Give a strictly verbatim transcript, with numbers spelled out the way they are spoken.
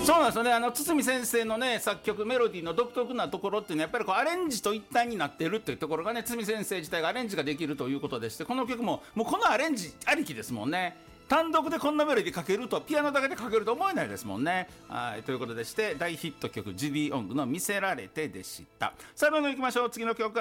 そうなんですよね。あの堤先生のね作曲メロディーの独特なところっていうのはやっぱりこうアレンジと一体になっているというところがね、堤先生自体がアレンジができるということでして、この曲ももうこのアレンジありきですもんね。単独でこんなメロディーかけると、ピアノだけでかけると思えないですもんね。はい、ということでして大ヒット曲ジュディ・オングの見せられてでした。さあどんどんいきましょう。次の曲は